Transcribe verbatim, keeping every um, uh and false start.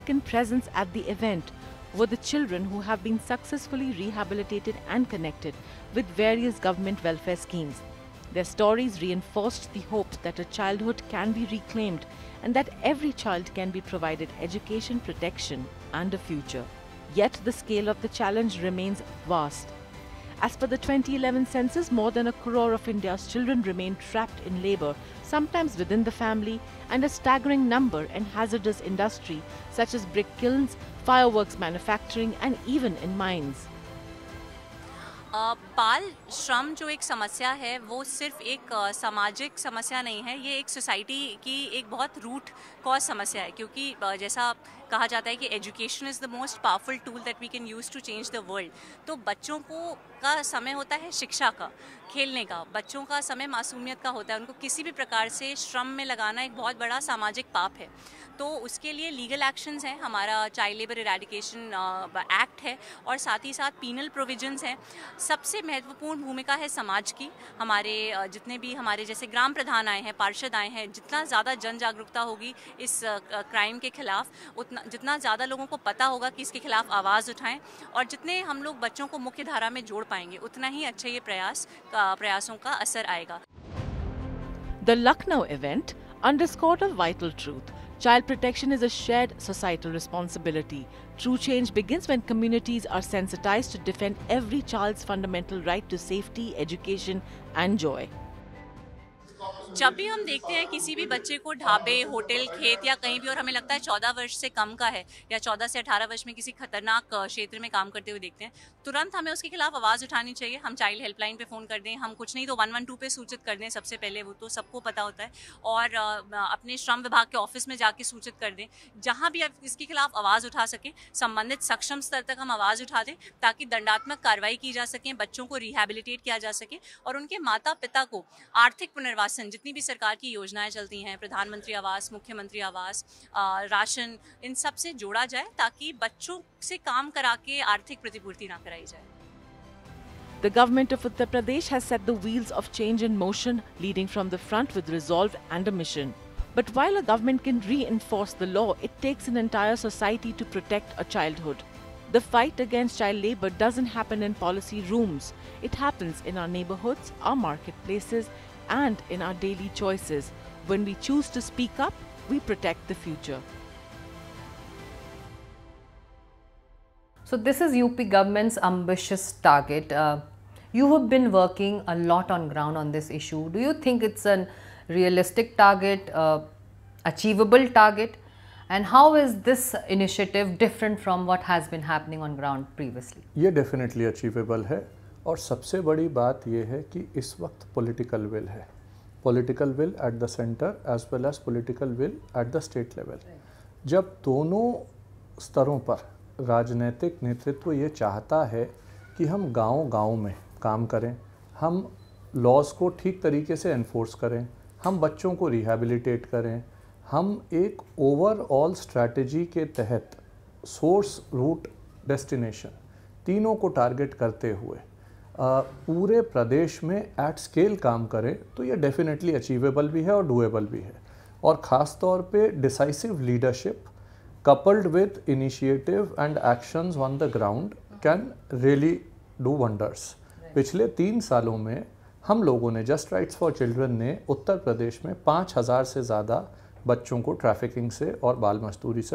Presence at the event were the children who have been successfully rehabilitated and connected with various government welfare schemes. Their stories reinforced the hope that a childhood can be reclaimed and that every child can be provided education, protection and a future. Yet the scale of the challenge remains vast. As per the twenty eleven census, more than a crore of India's children remain trapped in labour, sometimes within the family, and a staggering number in hazardous industry such as brick kilns, fireworks manufacturing and even in mines. Uh, बाल श्रम जो एक समस्या है वो सिर्फ एक uh, सामाजिक समस्या नहीं है, ये एक सोसाइटी की एक बहुत रूट कॉज समस्या है, क्योंकि uh, जैसा कहा जाता है कि education is the most powerful tool that we can use to change the world. तो बच्चों को का समय होता है शिक्षा का, खेलने का, बच्चों का समय मासूमियत का होता है, उनको किसी भी प्रकार से श्रम में लगाना एक बहुत बड़ा सामाजिक पाप है। तो उसके लिए लीगल एक्शंस हैं, हमारा चाइल्ड लेबर इरेडिकेशन एक्ट है और साथ ही साथ पीनल प्रोविजंस हैं। सबसे महत्वपूर्ण भूमिका है समाज की, हमारे uh, जितने भी हमारे जैसे ग्राम प्रधान आए हैं, पार्षद आए हैं, जितना ज़्यादा जन जागरूकता होगी इस क्राइम uh, के खिलाफ, उतना जितना ज़्यादा लोगों को पता होगा कि इसके खिलाफ आवाज़ उठाएं और जितने हम लोग बच्चों को मुख्य धारा में जोड़ पाएंगे, उतना ही अच्छा ये प्रयास का प्रयासों का असर आएगा। The Lucknow event underscored a vital truth. Child protection is a shared societal responsibility. True change begins when communities are sensitized to defend every child's fundamental right to safety, education and joy. जब भी हम देखते हैं किसी भी बच्चे को ढाबे, होटल, खेत या कहीं भी और हमें लगता है चौदह वर्ष से कम का है या चौदह से अठारह वर्ष में किसी खतरनाक क्षेत्र में काम करते हुए देखते हैं, तुरंत हमें उसके खिलाफ आवाज़ उठानी चाहिए। हम चाइल्ड हेल्पलाइन पे फ़ोन कर दें, हम कुछ नहीं तो वन वन टू पे सूचित कर दें, सबसे पहले वो तो सबको पता होता है, और अपने श्रम विभाग के ऑफिस में जाके सूचित कर दें। जहाँ भी आप इसके खिलाफ आवाज़ उठा सकें, संबंधित सक्षम स्तर तक हम आवाज़ उठा दें ताकि दंडात्मक कार्रवाई की जा सके, बच्चों को रिहैबिलिटेट किया जा सके और उनके माता पिता को आर्थिक पुनर्वासन, जितनी भी सरकार की योजनाएं चलती हैं, प्रधानमंत्री आवास, मुख्यमंत्री आवास, राशन, इन सब से जोड़ा जाए ताकि बच्चों से काम करा के आर्थिक प्रतिपूर्ति ना कराई जाए। The government of Uttar Pradesh has set the wheels of change in motion, leading from the front with resolve and a mission. But while a government can reinforce the law, it takes an entire society to protect a childhood. The fight against child labor doesn't happen in policy rooms. It happens in our neighborhoods, our marketplaces, and in our daily choices. When we choose to speak up, we protect the future. So this is U P government's ambitious target. Uh, you have been working a lot on ground on this issue. Do you think it's a realistic target, uh, achievable target? And how is this initiative different from what has been happening on ground previously? ये definitely achievable है और सबसे बड़ी बात ये है कि इस वक्त पॉलिटिकल विल है, political will at the centre as well as political will at the state level. जब दोनों स्तरों पर राजनीतिक नेतृत्व ये चाहता है कि हम गांव-गांव में काम करें, हम लॉज को ठीक तरीके से एनफोर्स करें, हम बच्चों को रिहैबिलिटेट करें, हम एक ओवरऑल स्ट्रैटेजी के तहत सोर्स, रूट, डेस्टिनेशन तीनों को टारगेट करते हुए पूरे प्रदेश में एट स्केल काम करें, तो ये डेफिनेटली अचीवेबल भी है और डूएबल भी है। और ख़ास तौर पे decisive leadership coupled with initiative and actions on the ground can really do wonders. पिछले तीन सालों में हम लोगों ने जस्ट राइट्स फॉर चिल्ड्रन ने उत्तर प्रदेश में पाँच हज़ार से ज़्यादा बच्चों को ट्रैफिकिंग से और बाल मजदूरी से